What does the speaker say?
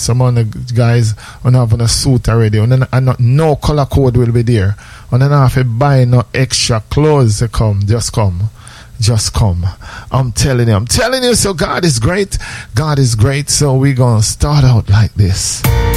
Some of the guys on having a suit already, and no color code will be there. And then I have to buy no extra clothes to come. Just come. I'm telling you. So God is great. So we're gonna start out like this.